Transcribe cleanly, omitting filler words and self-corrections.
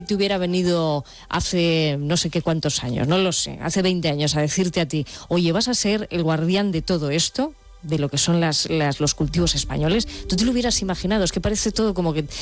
te hubiera venido hace no sé qué cuántos años, no lo sé, hace 20 años a decirte a ti, oye, vas a ser el guardián de todo esto, de lo que son los cultivos españoles, ¿tú te lo hubieras imaginado? Es que parece todo como que